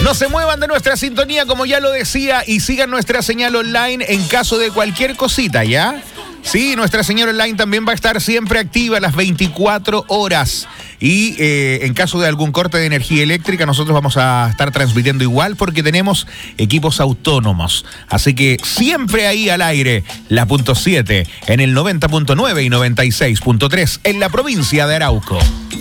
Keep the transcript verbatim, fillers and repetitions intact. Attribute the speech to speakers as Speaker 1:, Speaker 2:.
Speaker 1: No se muevan de nuestra sintonía, como ya lo decía, y sigan nuestra señal online en caso de cualquier cosita, ¿ya? Sí, nuestra señal online también va a estar siempre activa las veinticuatro horas. Y eh, en caso de algún corte de energía eléctrica, nosotros vamos a estar transmitiendo igual porque tenemos equipos autónomos. Así que siempre ahí al aire, la punto siete en el noventa punto nueve y noventa y seis punto tres en la provincia de Arauco.